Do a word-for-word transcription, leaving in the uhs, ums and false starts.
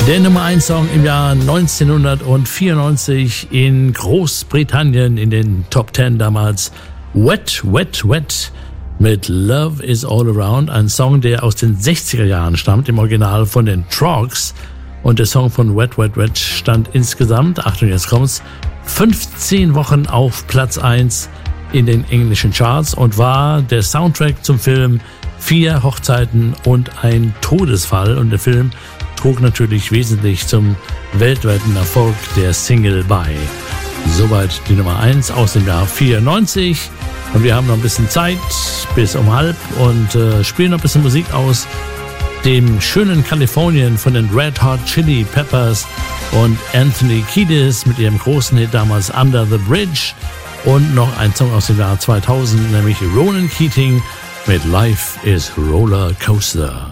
Der Nummer eins Song im Jahr neunzehnhundertvierundneunzig in Großbritannien in den Top Ten damals. Wet, Wet, Wet mit Love is All Around. Ein Song, der aus den sechziger Jahren stammt, im Original von den Trogs. Und der Song von Wet, Wet, Wet stand insgesamt, Achtung, jetzt kommt's, fünfzehn Wochen auf Platz eins in den englischen Charts und war der Soundtrack zum Film Vier Hochzeiten und ein Todesfall. Und der Film trug natürlich wesentlich zum weltweiten Erfolg der Single bei. Soweit die Nummer eins aus dem Jahr vierundneunzig. Und wir haben noch ein bisschen Zeit bis um halb und äh, spielen noch ein bisschen Musik aus dem schönen Kalifornien von den Red Hot Chili Peppers und Anthony Kiedis mit ihrem großen Hit damals Under the Bridge. Und noch ein Song aus dem Jahr zweitausend, nämlich Ronan Keating mit Life is Roller Coaster.